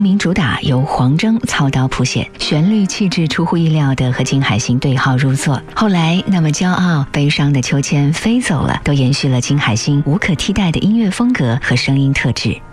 名主打由黄征操刀谱写，旋律气质出乎意料的和金海心对号入座。后来那么骄傲、悲伤的秋千飞走了，都延续了金海心无可替代的音乐风格和声音特质。